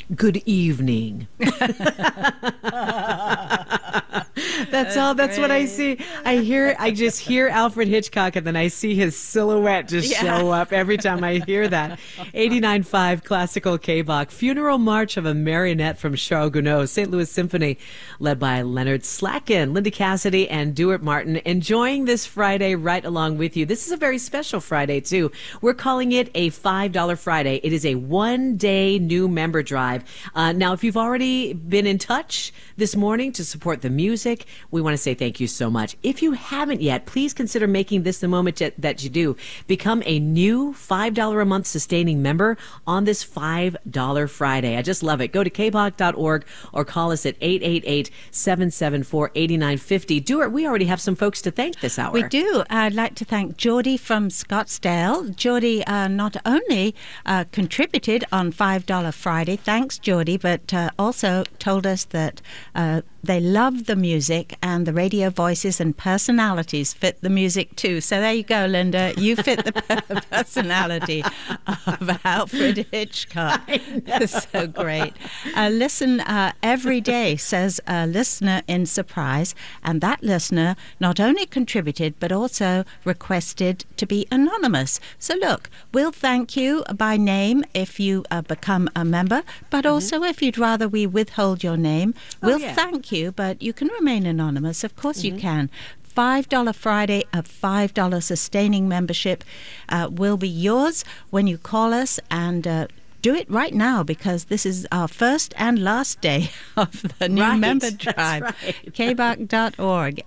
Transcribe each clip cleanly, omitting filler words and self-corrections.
Good evening. That's all. That's great. What I see. I just hear Alfred Hitchcock, and then I see his silhouette just show up every time I hear that. 89.5 Classical K-Bach. Funeral March of a Marionette from Charles Gounod. St. Louis Symphony, led by Leonard Slacken, Linda Cassidy, and Duart Martin. Enjoying this Friday right along with you. This is a very special Friday, too. We're calling it a $5 Friday. It is a one-day new member drive. Now, if you've already been in touch this morning to support the music, we want to say thank you so much. If you haven't yet, please consider making this the moment that you do. Become a new $5 a month sustaining member on this $5 Friday. I just love it. Go to kbach.org or call us at 888-774-8950. Duart, we already have some folks to thank this hour. We do. I'd like to thank Geordie from Scottsdale. Geordie not only contributed on $5 Friday, thanks Geordie, but also told us that they love the music and the radio voices and personalities fit the music too. So there you go, Linda. You fit the personality of Alfred Hitchcock. So great. Listen every day, says a listener in Surprise. And that listener not only contributed, but also requested to be anonymous. So look, we'll thank you by name if you become a member, but also if you'd rather we withhold your name, we'll thank you, but you can remain anonymous. Of course you can. $5 Friday, a $5 sustaining membership will be yours when you call us, and do it right now because this is our first and last day of the new member drive. Right. kbach.org,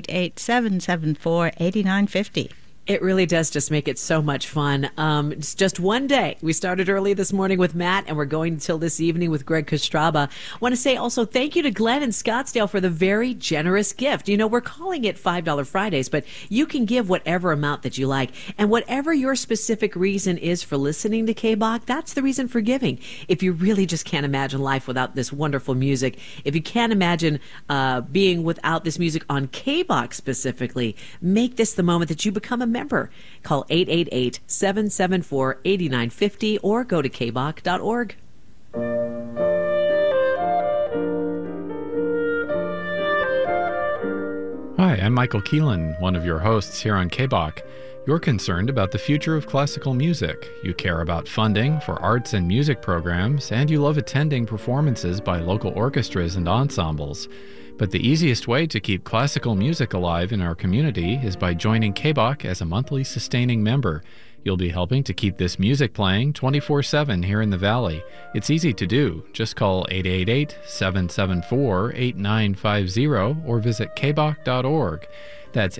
888-774-8950. It really does just make it so much fun. It's just one day. We started early this morning with Matt, and we're going until this evening with Greg Kostraba. I want to say also thank you to Glenn in Scottsdale for the very generous gift. You know, we're calling it $5 Fridays, but you can give whatever amount that you like. And whatever your specific reason is for listening to K-Bach, that's the reason for giving. If you really just can't imagine life without this wonderful music, if you can't imagine being without this music on K-Bach specifically, make this the moment that you become a member. Call 888-774-8950 or go to kbach.org. Hi, I'm Michael Keelan, one of your hosts here on K-Bach. You're concerned about the future of classical music. You care about funding for arts and music programs, and you love attending performances by local orchestras and ensembles. But the easiest way to keep classical music alive in our community is by joining K-Bach as a monthly sustaining member. You'll be helping to keep this music playing 24/7 here in the Valley. It's easy to do. Just call 888-774-8950 or visit kbach.org. That's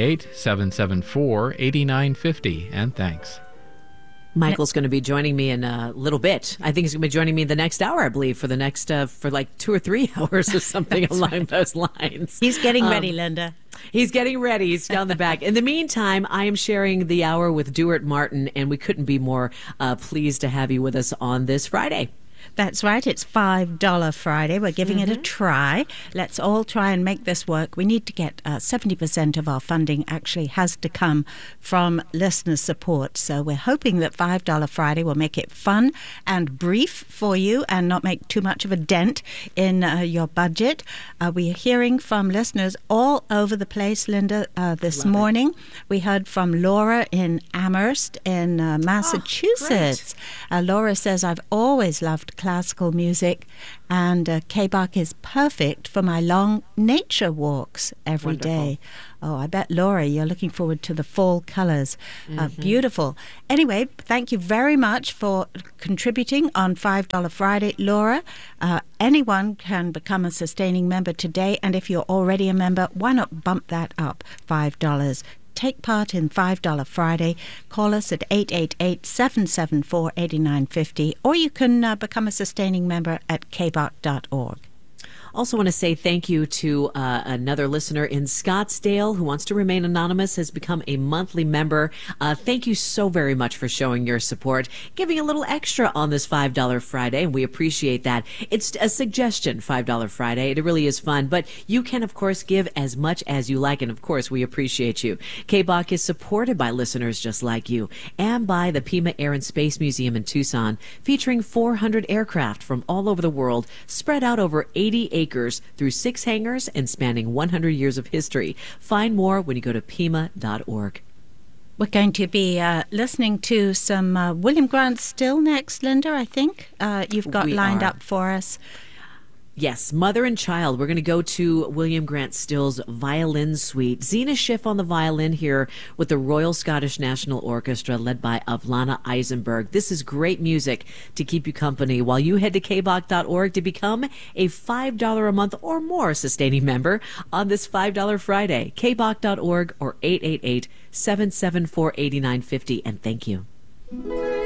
888-774-8950, and thanks. Michael's going to be joining me in a little bit. I think he's going to be joining me the next hour, I believe, for the next, for like 2 or 3 hours or something along those lines. He's getting ready, Linda. He's getting ready. He's down the back. In the meantime, I am sharing the hour with Duart Martin, and we couldn't be more pleased to have you with us on this Friday. That's right. It's $5 Friday. We're giving it a try. Let's all try and make this work. We need to get 70% of our funding actually has to come from listener support. So we're hoping that $5 Friday will make it fun and brief for you and not make too much of a dent in your budget. We are hearing from listeners all over the place, Linda, this morning. We heard from Laura in Amherst in Massachusetts. Laura says, I've always loved classical music, and K-Bach is perfect for my long nature walks every day. Oh, I bet, Laura, you're looking forward to the fall colors. Beautiful. Anyway, thank you very much for contributing on $5 Friday, Laura. Anyone can become a sustaining member today, and if you're already a member, why not bump that up $5? Take part in $5 Friday. Call us at 888-774-8950, or you can become a sustaining member at kbach.org. Also want to say thank you to another listener in Scottsdale who wants to remain anonymous, has become a monthly member. Thank you so very much for showing your support, giving a little extra on this $5 Friday, and we appreciate that. It's a suggestion, $5 Friday. It really is fun, but you can, of course, give as much as you like, and of course, we appreciate you. KBOC is supported by listeners just like you and by the Pima Air and Space Museum in Tucson, featuring 400 aircraft from all over the world, spread out over 80 acres through 6 hangars and spanning 100 years of history. Find more when you go to pima.org. We're going to be listening to some William Grant Still next, Linda, I think. You've got lined up for us. Yes, Mother and Child. We're going to go to William Grant Still's Violin Suite. Zena Schiff on the violin here with the Royal Scottish National Orchestra led by Avlana Eisenberg. This is great music to keep you company while you head to kbok.org to become a $5 a month or more sustaining member on this $5 Friday. kbok.org or 888-774-8950. And thank you.